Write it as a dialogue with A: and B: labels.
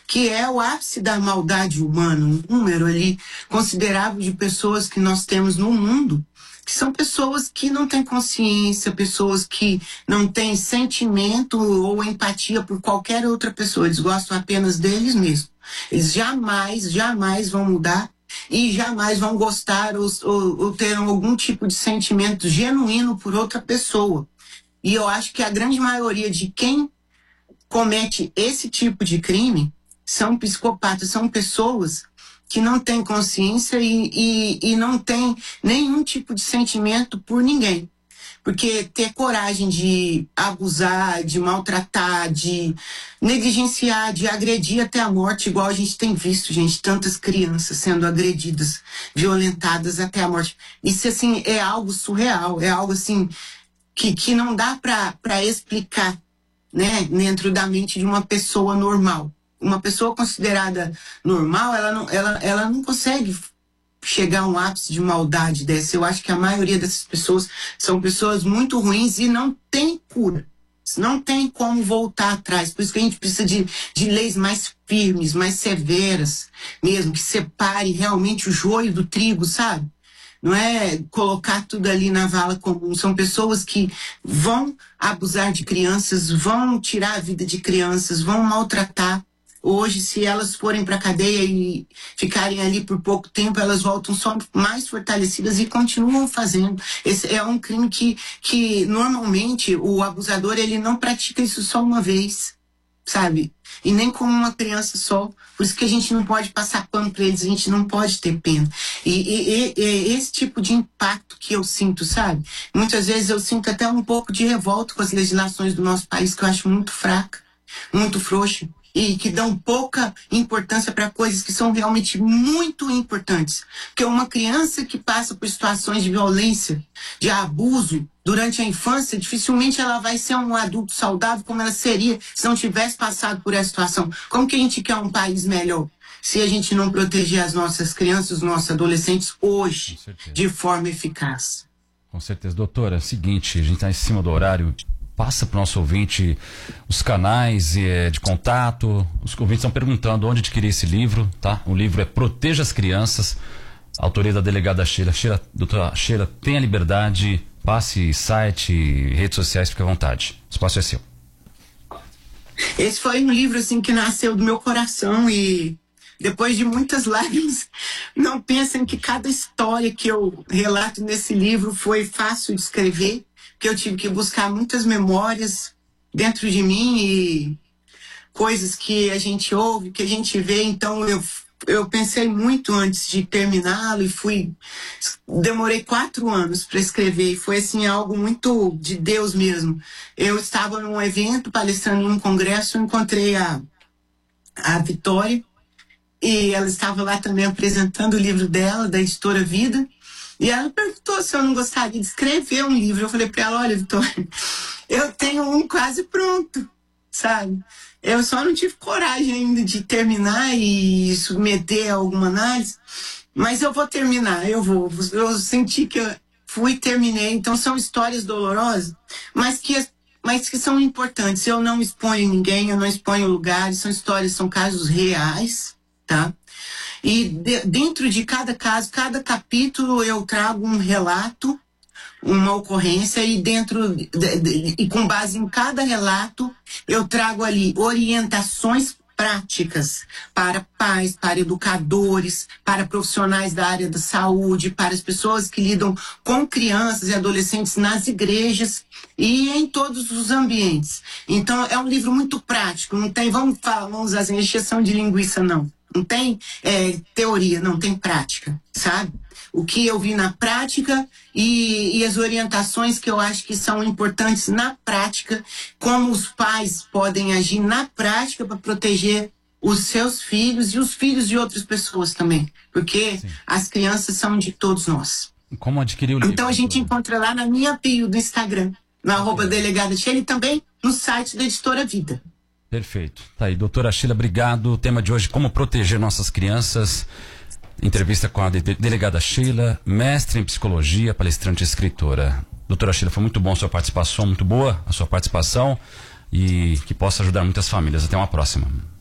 A: que é o ápice da maldade humana, um número ali considerável de pessoas que nós temos no mundo, que são pessoas que não têm consciência, pessoas que não têm sentimento ou empatia por qualquer outra pessoa, eles gostam apenas deles mesmos. Eles jamais vão mudar e jamais vão gostar ou ter algum tipo de sentimento genuíno por outra pessoa. E eu acho que a grande maioria de quem comete esse tipo de crime são psicopatas, são pessoas que não têm consciência e não têm nenhum tipo de sentimento por ninguém. Porque ter coragem de abusar, de maltratar, de negligenciar, de agredir até a morte, igual a gente tem visto, gente, tantas crianças sendo agredidas, violentadas até a morte. Isso, assim, é algo surreal, é algo, assim, que não dá para explicar, né, dentro da mente de uma pessoa normal. Uma pessoa considerada normal, ela não consegue chegar a um ápice de maldade dessa. Eu acho que a maioria dessas pessoas são pessoas muito ruins e não tem cura. Não tem como voltar atrás. Por isso que a gente precisa de leis mais firmes, mais severas mesmo, que separe realmente o joio do trigo, sabe? Não é colocar tudo ali na vala comum. São pessoas que vão abusar de crianças, vão tirar a vida de crianças, vão maltratar. Hoje, se elas forem para a cadeia e ficarem ali por pouco tempo, elas voltam só mais fortalecidas e continuam fazendo. Esse é um crime que normalmente o abusador ele não pratica isso só uma vez, sabe? E nem com uma criança só. Por isso que a gente não pode passar pano para eles, a gente não pode ter pena. E esse tipo de impacto que eu sinto, sabe? Muitas vezes eu sinto até um pouco de revolta com as legislações do nosso país, que eu acho muito fraca, muito frouxa. E que dão pouca importância para coisas que são realmente muito importantes. Porque uma criança que passa por situações de violência, de abuso durante a infância, dificilmente ela vai ser um adulto saudável como ela seria se não tivesse passado por essa situação. Como que a gente quer um país melhor se a gente não proteger as nossas crianças, os nossos adolescentes hoje de forma eficaz?
B: Com certeza. Doutora, é o seguinte, a gente está em cima do horário. Passa para o nosso ouvinte os canais de contato. Os ouvintes estão perguntando onde adquirir esse livro, tá? O livro é Proteja as Crianças, autoria da delegada Sheila. Doutora Sheila, tenha liberdade, passe site, redes sociais, fique à vontade. O espaço é seu.
A: Esse foi um livro assim que nasceu do meu coração e depois de muitas lágrimas, não pensem que cada história que eu relato nesse livro foi fácil de escrever, que eu tive que buscar muitas memórias dentro de mim e coisas que a gente ouve, que a gente vê. Então eu pensei muito antes de terminá-lo e demorei 4 anos para escrever e foi assim algo muito de Deus mesmo. Eu estava num evento, palestrando em um congresso, eu encontrei a Vitória e ela estava lá também apresentando o livro dela, da editora Vida. E ela perguntou se eu não gostaria de escrever um livro. Eu falei para ela, olha, Vitória, eu tenho um quase pronto, sabe? Eu só não tive coragem ainda de terminar e submeter a alguma análise, mas eu vou terminar, eu senti que eu terminei. Então são histórias dolorosas, mas que são importantes. Eu não exponho ninguém, eu não exponho lugares, são histórias, são casos reais, tá? E dentro de cada caso, cada capítulo eu trago um relato, uma ocorrência e e com base em cada relato eu trago ali orientações práticas para pais, para educadores, para profissionais da área da saúde, para as pessoas que lidam com crianças e adolescentes nas igrejas e em todos os ambientes. Então é um livro muito prático, não tem, vamos usar assim, encheção de linguiça não. Não tem teoria, não tem prática, sabe? O que eu vi na prática e as orientações que eu acho que são importantes na prática, como os pais podem agir na prática para proteger os seus filhos e os filhos de outras pessoas também, porque Sim. As crianças são de todos nós.
B: Como adquirir o livro?
A: Então a gente encontra lá na minha bio do Instagram, no @delegada Sheila e também no site da Editora Vida.
B: Perfeito. Tá aí, doutora Sheila, obrigado. O tema de hoje, como proteger nossas crianças. Entrevista com a delegada Sheila, mestre em psicologia, palestrante e escritora. Doutora Sheila, foi muito bom a sua participação, muito boa a sua participação e que possa ajudar muitas famílias. Até uma próxima.